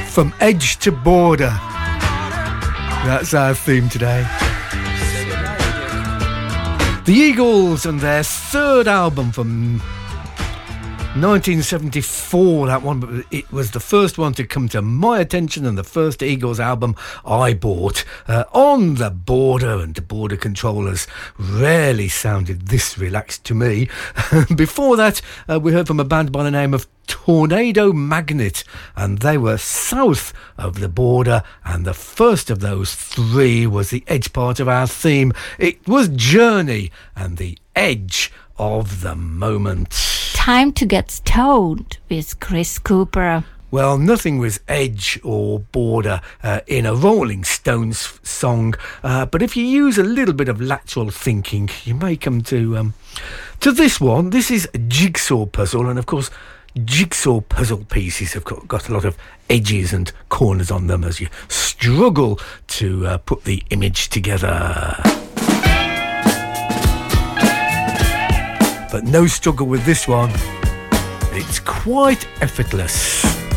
From edge to border. That's our theme today. The Eagles and their third album from 1974, that one, but it was the first one to come to my attention and the first Eagles album I bought. On the Border, and the Border Controllers rarely sounded this relaxed to me. Before that, we heard from a band by the name of Tornado Magnet, and they were south of the border, and the first of those three was the edge part of our theme. It was Journey and the Edge of the Moment. Time to Get Stoned with Chris Cooper. Well, nothing was edge or border in a Rolling Stones song, but if you use a little bit of lateral thinking, you may come to this one. This is a jigsaw puzzle, and of course, jigsaw puzzle pieces have got a lot of edges and corners on them as you struggle to put the image together. But no struggle with this one. It's quite effortless.